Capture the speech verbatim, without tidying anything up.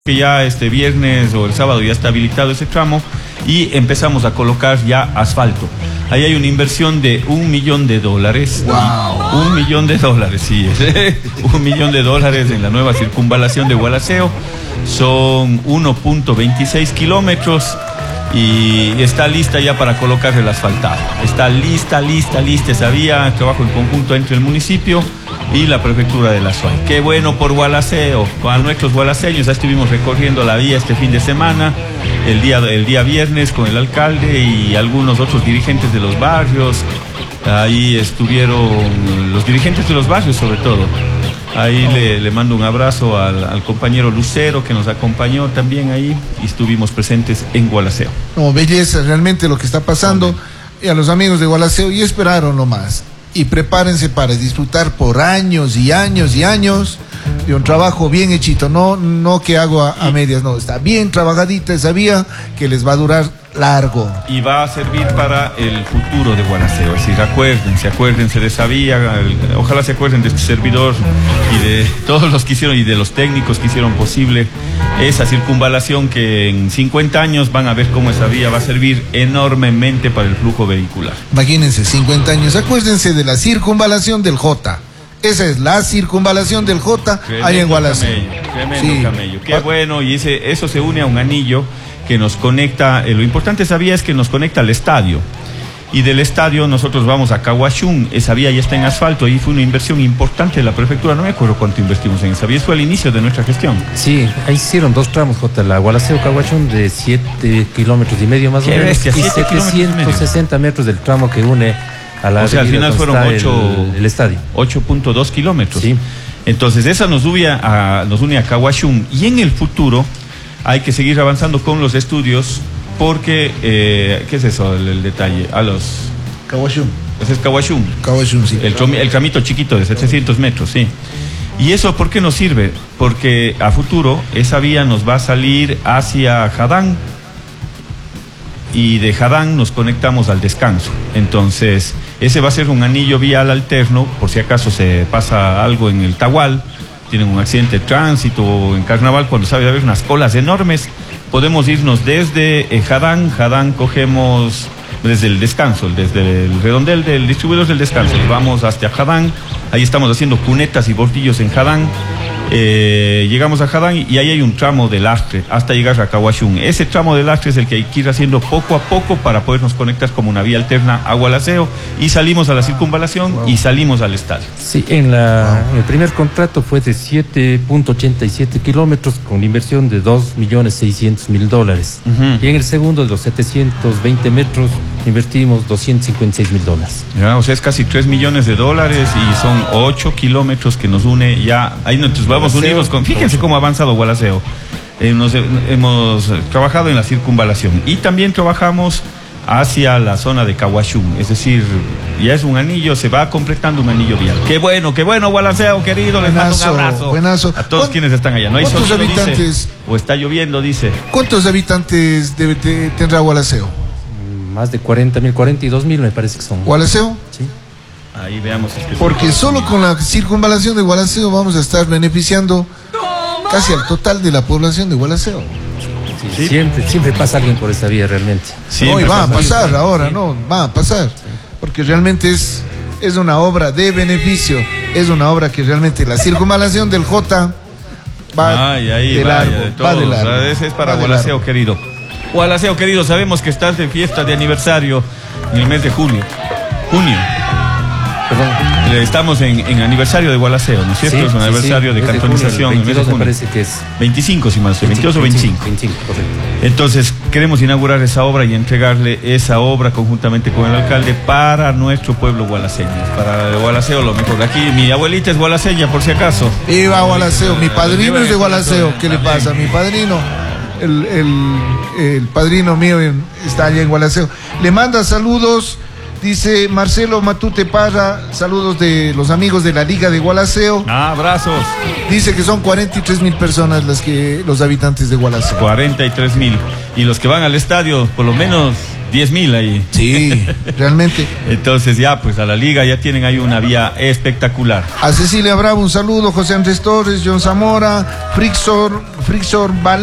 Que ya este viernes o el sábado ya está habilitado ese tramo y empezamos a colocar ya asfalto. Ahí hay una inversión de un millón de dólares. Wow. Un millón de dólares, sí. Un millón de dólares en la nueva circunvalación de Gualaceo. Son uno punto veintiséis kilómetros y está lista ya para colocar el asfaltado. Está lista, lista, lista esa vía. Trabajo en conjunto entre el municipio y la prefectura de la S U A Y. Qué bueno por Gualaceo, con nuestros gualaceños. Ya estuvimos recorriendo la vía este fin de semana, el día, el día viernes con el alcalde y algunos otros dirigentes de los barrios. Ahí estuvieron los dirigentes de los barrios sobre todo. Ahí oh. le, le mando un abrazo al, al compañero Lucero que nos acompañó también ahí y estuvimos presentes en Gualaceo. No, belleza realmente lo que está pasando. Amén. Y a los amigos de Gualaceo, y esperaron nomás. Y prepárense para disfrutar por años y años y años de un trabajo bien hechito, no, no que hago a, a medias, no, está bien trabajadita esa vía que les va a durar largo. Y va a servir para el futuro de Gualaceo, es decir, acuérdense, acuérdense de esa vía, el, ojalá se acuerden de este servidor y de todos los que hicieron y de los técnicos que hicieron posible esa circunvalación que en cincuenta años van a ver cómo esa vía va a servir enormemente para el flujo vehicular. Imagínense, cincuenta años, acuérdense de la circunvalación del J. Esa es la circunvalación del J ahí en Gualaceo. Camello, tremendo sí. camello. Qué bueno, y ese, eso se une a un anillo que nos conecta, eh, lo importante de esa vía es que nos conecta al estadio. Y del estadio nosotros vamos a Caguachún, esa vía ya está en asfalto, ahí fue una inversión importante de la prefectura, no me acuerdo cuánto invertimos en esa vía, fue al inicio de nuestra gestión. Sí, ahí hicieron dos tramos, J, la Gualaceo-Caguachún de siete kilómetros y medio más o menos, bestia, y setecientos sesenta metros del tramo que une a la o sea, al final fueron ocho, el, el estadio. ocho punto dos kilómetros. Sí. Entonces esa nos une a, nos une a Caguachún y en el futuro hay que seguir avanzando con los estudios porque, eh, ¿qué es eso el, el detalle? A los... Caguachún. Ese es Caguachún. Caguachún, sí. El, el tramito chiquito de setecientos metros, sí. ¿Y eso por qué nos sirve? Porque a futuro esa vía nos va a salir hacia Jadán y de Jadán nos conectamos al Descanso. Entonces, ese va a ser un anillo vial alterno, por si acaso se pasa algo en el Tahual, tienen un accidente de tránsito o en Carnaval, cuando sabe haber unas colas enormes, podemos irnos desde eh, Jadán, Jadán cogemos desde el Descanso, desde el redondel del distribuidor del Descanso, y vamos hasta Jadán, ahí estamos haciendo cunetas y bordillos en Jadán. Eh, llegamos a Jadán y ahí hay un tramo de lastre hasta llegar a Caguachún. Ese tramo de lastre es el que hay que ir haciendo poco a poco para podernos conectar como una vía alterna a Gualaceo y salimos a la circunvalación wow. y salimos al estadio. Sí, en la, wow. el primer contrato fue de siete punto ochenta y siete kilómetros con inversión de dos millones seiscientos mil dólares. Uh-huh. Y en el segundo de los setecientos veinte metros invertimos doscientos cincuenta y seis mil dólares. Ya, o sea, es casi tres millones de dólares y son ocho kilómetros que nos une ya. Ahí nos vamos unidos con, fíjense cómo ha avanzado Gualaceo. Eh, nos, eh, hemos trabajado en la circunvalación y también trabajamos hacia la zona de Caguachún, es decir, ya es un anillo, se va completando un anillo vial. Qué bueno, qué bueno Gualaceo, querido, les mando un abrazo. Buenazo. A todos quienes están allá. No hay ¿Cuántos sol, habitantes? Dice, o está lloviendo, dice. ¿Cuántos habitantes de, de, tendrá Gualaceo? Más de cuarenta mil, cuarenta y dos mil me parece que son. ¿Gualaceo? Sí. Ahí veamos. Es que porque solo con la circunvalación de Gualaceo vamos a estar beneficiando casi al total de la población de Gualaceo. Sí, sí. Siempre, siempre pasa alguien por esa vía realmente. No, y va a pasar ahora, sí. no, va a pasar. Sí. Porque realmente es, es una obra de beneficio, es una obra que realmente la circunvalación del J va Ay, ahí, de vaya, largo. De todos, va de largo. Ese es para Gualaceo, querido. Gualaceo, querido, sabemos que estás de fiesta de aniversario en el mes de julio. Junio. Perdón. Estamos en, en aniversario de Gualaceo, ¿no es cierto? Sí, es un sí, aniversario sí. de cantonización. El veintidós me parece que es. veinticinco, si mal, veintidós o veinticinco. veinticinco, correcto. Entonces, queremos inaugurar esa obra y entregarle esa obra conjuntamente con el alcalde para nuestro pueblo gualaceño. Para Gualaceo, lo mejor. Aquí, mi abuelita es gualaceña, por si acaso. Viva Gualaceo, mi padrino es de Gualaceo. ¿Qué le pasa? Mi padrino, el, el, el padrino mío está allá en Gualaceo. Le manda saludos. Dice Marcelo Matute Parra, saludos de los amigos de la Liga de Gualaceo. Ah, abrazos. Dice que son cuarenta y tres mil personas las que los habitantes de Gualaceo. cuarenta y tres mil. Y los que van al estadio, por lo menos diez mil ahí. Sí, realmente. Entonces ya, pues a la liga ya tienen ahí una vía espectacular. A Cecilia Bravo un saludo, José Andrés Torres, John Zamora, Frixor, Frixor Val